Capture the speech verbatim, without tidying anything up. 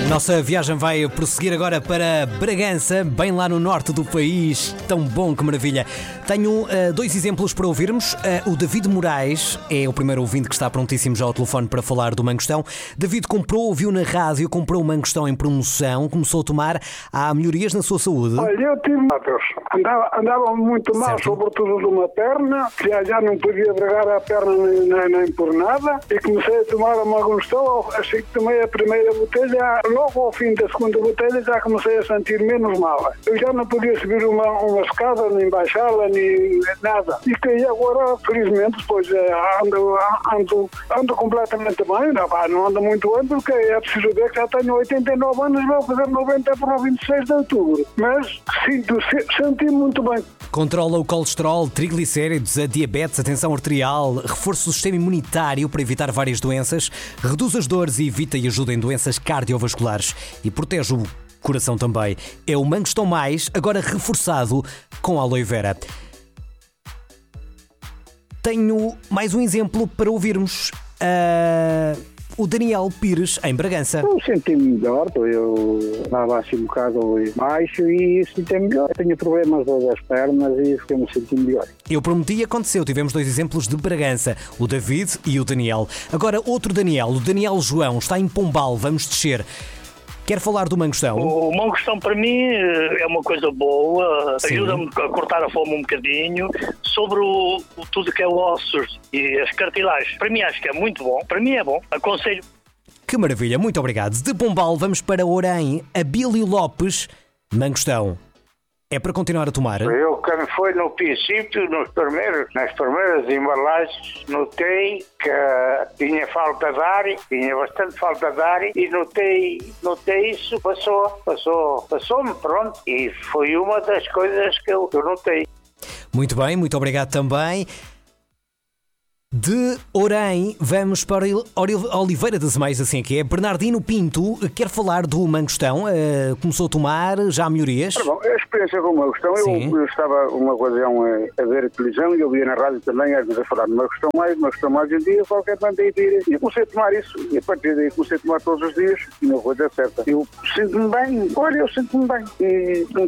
Nossa viagem vai prosseguir agora para Bragança, bem lá no norte do país. Tão bom, que maravilha. Tenho uh, dois exemplos para ouvirmos. Uh, o David Moraes é o primeiro ouvinte que está prontíssimo já ao telefone para falar do mangostão. David comprou, ouviu na rádio, comprou o mangostão em promoção, começou a tomar. Há melhorias na sua saúde? Olha, eu tive andava, andava muito mal, certo. Sobretudo de uma perna, já, já não podia bregar a perna nem, nem, nem por nada, e comecei a tomar o mangostão. Assim que tomei a primeira botelha, logo ao fim da segunda botelha já comecei a sentir menos mal. Eu já não podia subir uma, uma escada, nem baixá-la, nem nada. E que agora, felizmente, depois ando, ando, ando completamente bem. Não, pá, não ando muito bem, porque é preciso ver que já tenho oitenta e nove anos e vou fazer noventa para o vinte e seis de outubro. Mas sinto, senti muito bem. Controla o colesterol, triglicéridos, a diabetes, a tensão arterial, reforça o sistema imunitário para evitar várias doenças, reduz as dores e evita e ajuda em doenças cardiovasculares e protege o coração também. É o Mangostão Mais, agora reforçado com aloe vera. Tenho mais um exemplo para ouvirmos. Uh... O Daniel Pires, em Bragança. Eu senti-me melhor, eu estava assim um bocado baixo e senti-me melhor. Tenho problemas das pernas e fiquei-me sentindo melhor. Eu prometi e aconteceu. Tivemos dois exemplos de Bragança, o David e o Daniel. Agora outro Daniel, o Daniel João, está em Pombal, vamos descer. Quer falar do mangostão? O mangostão para mim é uma coisa boa, ajuda-me a cortar a fome um bocadinho. Sobre o, o tudo que é ossos e as cartilagens, para mim acho que é muito bom, para mim é bom, aconselho. Que maravilha, muito obrigado. De Pombal vamos para Orém, Abílio Lopes, mangostão. É para continuar a tomar? Eu, quando foi no princípio, nos primeiros, nas primeiras embalagens, notei que tinha falta de ar, tinha bastante falta de ar, e notei, notei isso, passou, passou, passou-me, pronto, e foi uma das coisas que eu, que eu notei. Muito bem, muito obrigado também. De Orém, vamos para Oliveira das Meias, assim que é. Bernardino Pinto quer falar do mangostão. Uh, começou a tomar, já há melhorias? Bom, a experiência com o mangostão, eu, eu estava uma ocasião a, a ver a televisão e eu via na rádio também, às vezes a falar de mangostão mais, mangostão mais um dia, qualquer mandei vir. E eu comecei a tomar isso, e a partir daí comecei a tomar todos os dias, e não foi dar certa. Eu sinto-me bem, olha, eu sinto-me bem. E não